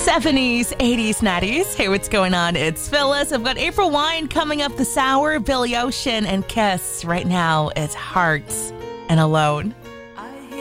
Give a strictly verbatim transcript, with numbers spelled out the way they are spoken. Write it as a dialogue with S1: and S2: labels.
S1: seventies, eighties, nineties. Hey, what's going on? It's Phyllis. I've got April Wine coming up this hour, Billy Ocean, and Kiss. Right now, it's Hearts and Alone.